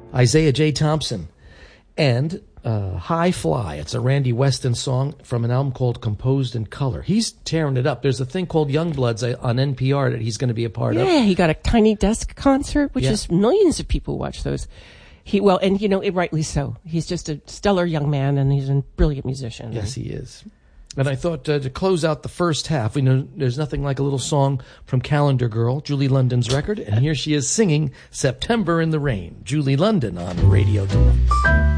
Isaiah J. Thompson, and High Fly. It's a Randy Weston song from an album called Composed in Color. He's tearing it up. There's a thing called Youngbloods on NPR that he's going to be a part of. Yeah, he got a Tiny Desk concert, which is millions of people watch those. Rightly so. He's just a stellar young man, and he's a brilliant musician. Yes, he is. And I thought to close out the first half, we know there's nothing like a little song from Calendar Girl, Julie London's record, and here she is singing September in the Rain. Julie London on Radio Talk.